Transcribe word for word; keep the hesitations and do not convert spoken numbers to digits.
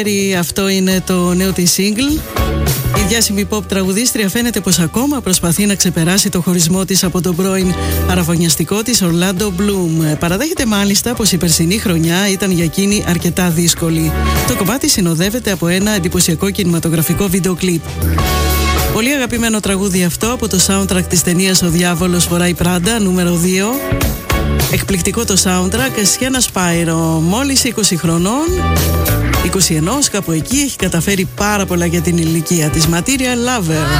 Αυτό είναι το νέο της single. Η διάσημη pop τραγουδίστρια φαίνεται πως ακόμα προσπαθεί να ξεπεράσει το χωρισμό της από τον πρώην αραβωνιαστικό της Orlando Bloom. Παραδέχεται μάλιστα πως η περσινή χρονιά ήταν για εκείνη αρκετά δύσκολη. Το κομμάτι συνοδεύεται από ένα εντυπωσιακό κινηματογραφικό βίντεο κλιπ. Πολύ αγαπημένο τραγούδι αυτό από το soundtrack της ταινίας «Ο Διάβολος φοράει Πράντα» νούμερο δύο. Εκπληκτικό το soundtrack. Σιένα Σπάιρο, μόλις είκοσι χρονών, είκοσι ένα κάπου εκεί, έχει καταφέρει πάρα πολλά για την ηλικία της. Material Lover.